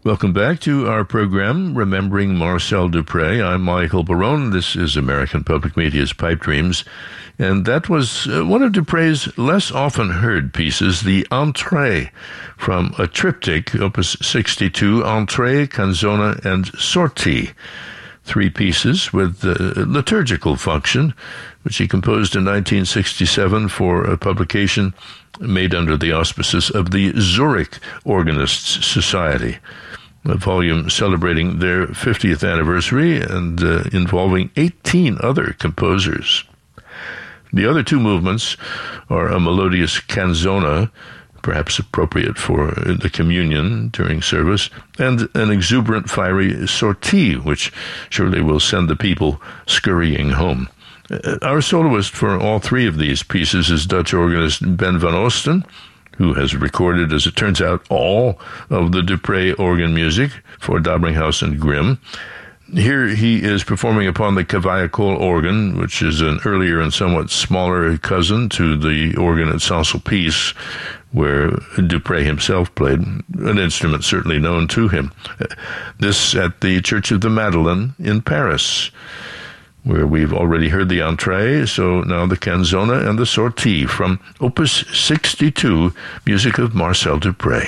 Welcome back to our program, Remembering Marcel Dupré. I'm Michael Barone. This is American Public Media's Pipe Dreams. And that was one of Dupré's less often heard pieces, the Entrée, from a triptych, Opus 62, Entrée, Canzona, and Sortie. 3 pieces with liturgical function, which he composed in 1967 for a publication made under the auspices of the Zurich Organists Society, a volume celebrating their 50th anniversary and involving 18 other composers. The other 2 movements are a melodious canzona, perhaps appropriate for the communion during service, and an exuberant, fiery sortie, which surely will send the people scurrying home. Our soloist for all 3 of these pieces is Dutch organist Ben van Oosten, who has recorded, as it turns out, all of the Dupré organ music for Dabringhaus and Grimm. Here he is performing upon the Cavaillé-Coll organ, which is an earlier and somewhat smaller cousin to the organ at Saint-Sulpice, where Dupré himself played, an instrument certainly known to him. This at the Church of the Madeleine in Paris, where we've already heard the Entrée, so now the Canzona and the Sortie from Opus 62, music of Marcel Dupré.